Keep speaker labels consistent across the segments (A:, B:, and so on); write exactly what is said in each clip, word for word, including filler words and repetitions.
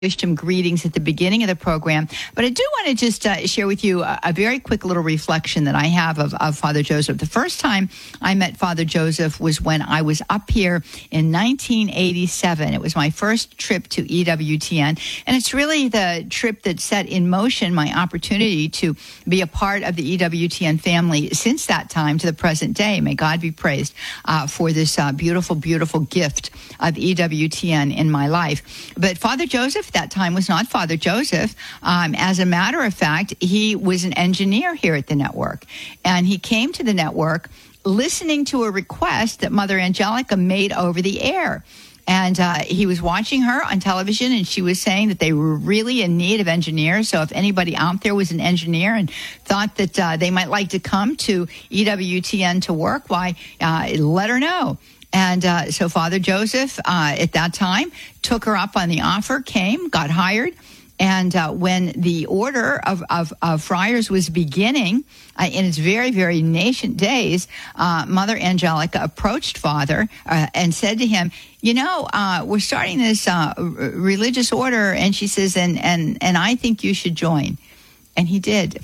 A: wished him greetings at the beginning of the program. But I do want to just uh, share with you a, a very quick little reflection that I have of, of Father Joseph. The first time I met Father Joseph was when I was up here in nineteen eighty-seven. It was my first trip to E W T N. And it's really the trip that set in motion my opportunity to be a part of the E W T N family since that time to the present day. May God be praised uh, for this uh, beautiful, beautiful gift of E W T N in my life. But Father Joseph that time was not Father Joseph. Um, as a matter of fact, he was an engineer here at the network. And he came to the network listening to a request that Mother Angelica made over the air. And uh, he was watching her on television, and she was saying that they were really in need of engineers. So if anybody out there was an engineer and thought that uh, they might like to come to E W T N to work, why, uh, let her know. And uh, so Father Joseph, uh, at that time, took her up on the offer, came, got hired. And uh, when the order of, of, of friars was beginning uh, in its very, very nascent days, uh, Mother Angelica approached Father uh, and said to him, you know, uh, we're starting this uh, r- religious order. And she says, and, and, and I think you should join. And he did.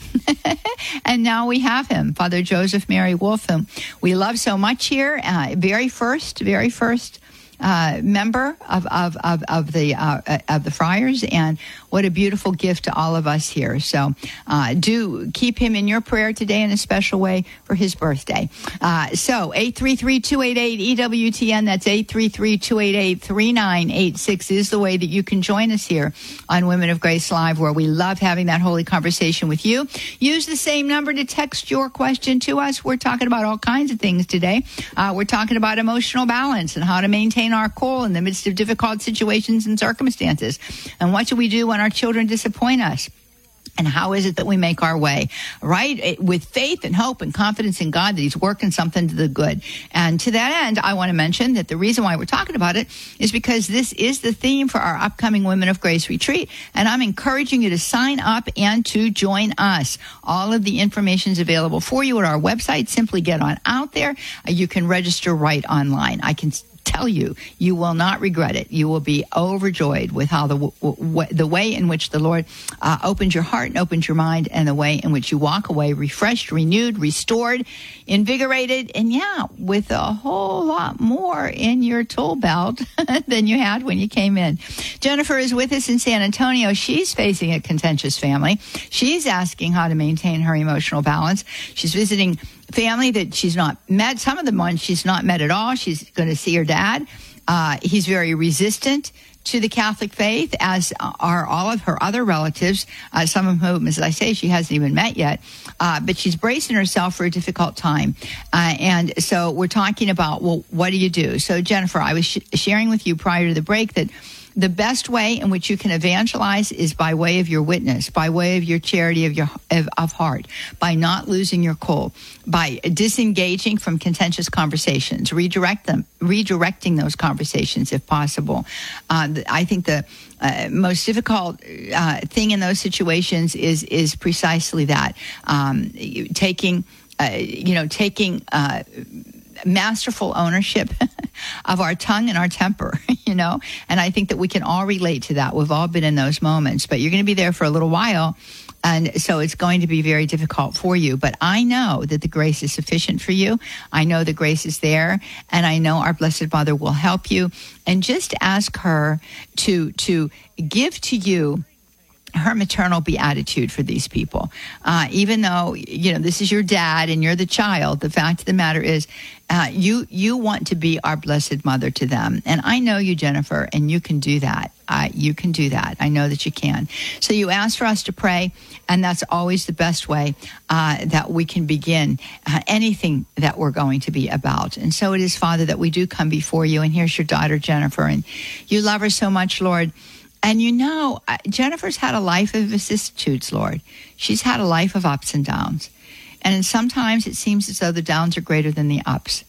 A: And now we have him, Father Joseph Mary Wolf, whom we love so much here. Uh, very first, very first uh, member of, of, of, of the uh, of the friars. And what a beautiful gift to all of us here. So uh, do keep him in your prayer today in a special way for his birthday. Uh, so eight three three, two eight eight, E W T N, that's eight three three, two eight eight, three nine eight six is the way that you can join us here on Women of Grace Live, where we love having that holy conversation with you. Use the same number to text your question to us. We're talking about all kinds of things today. Uh, we're talking about emotional balance and how to maintain our cool in the midst of difficult situations and circumstances. And what do we do when our children disappoint us? And how is it that we make our way, right? It, with faith and hope and confidence in God that he's working something to the good. And to that end, I want to mention that the reason why we're talking about it is because this is the theme for our upcoming Women of Grace retreat. And I'm encouraging you to sign up and to join us. All of the information is available for you at our website. Simply get on out there. Uh, you can register right online. I can tell you, you will not regret it. You will be overjoyed with how the w- w- the way in which the Lord uh, opens your heart and opens your mind, and the way in which you walk away refreshed, renewed, restored, invigorated, and yeah, with a whole lot more in your tool belt than you had when you came in. Jennifer is with us in San Antonio. She's facing a contentious family. She's asking how to maintain her emotional balance. She's visiting family that she's not met. Some of the ones she's not met at all. She's going to see her dad. Uh, he's very resistant to the Catholic faith, as are all of her other relatives, uh, some of whom, as I say, she hasn't even met yet. Uh, but she's bracing herself for a difficult time. Uh, and so we're talking about, well, what do you do? So, Jennifer, I was sh- sharing with you prior to the break that the best way in which you can evangelize is by way of your witness, by way of your charity of your of, of heart, by not losing your cool, by disengaging from contentious conversations, redirect them, redirecting those conversations if possible. Uh, I think the uh, most difficult uh, thing in those situations is is precisely that, um, taking, uh, you know, taking. Uh, masterful ownership of our tongue and our temper, you know, and I think that we can all relate to that. We've all been in those moments, but you're going to be there for a little while, and so it's going to be very difficult for you. But I know that the grace is sufficient for you. I know the grace is there, and I know our Blessed Mother will help you. And just ask her to to give to you her maternal beatitude for these people. Uh, even though, you know, this is your dad and you're the child, the fact of the matter is uh, you you want to be our Blessed Mother to them. And I know you, Jennifer, and you can do that. Uh, you can do that. I know that you can. So you ask for us to pray, and that's always the best way uh, that we can begin uh, anything that we're going to be about. And so it is, Father, that we do come before you. And here's your daughter, Jennifer, and you love her so much, Lord. And you know, Jennifer's had a life of vicissitudes, Lord. She's had a life of ups and downs. And sometimes it seems as though the downs are greater than the ups.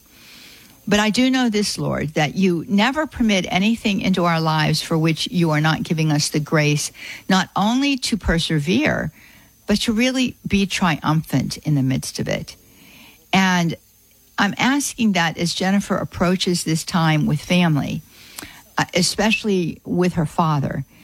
A: But I do know this, Lord, that you never permit anything into our lives for which you are not giving us the grace, not only to persevere, but to really be triumphant in the midst of it. And I'm asking that as Jennifer approaches this time with family, especially with her father,